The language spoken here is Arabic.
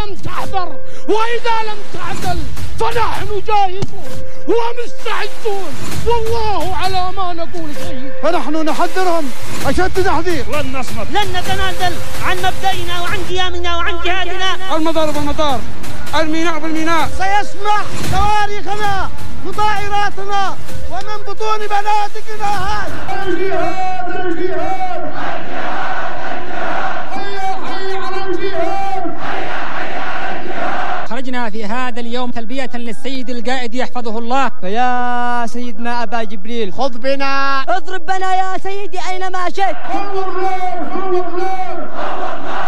لم تحذر وإذا لم تعدل فنحن جاهزون ومستعدون، والله على ما نقول شهيد. فنحن نحذرهم أشد تحذير. لن نصمت، لن نتنازل عن مبدئنا وعن قيامنا وعن جهادنا. المطار بالمطار، الميناء بالميناء. سيسمع صواريخنا مطائراتنا ومن بطون بنادقنا هذا. الجهاد الجهاد، حي حي على الجهاد. خرجنا في هذا اليوم تلبية للسيد القائد يحفظه الله. فيا سيدنا أبا جبريل خذ بنا، اضرب بنا يا سيدي أينما شئت. حول النار حول النار.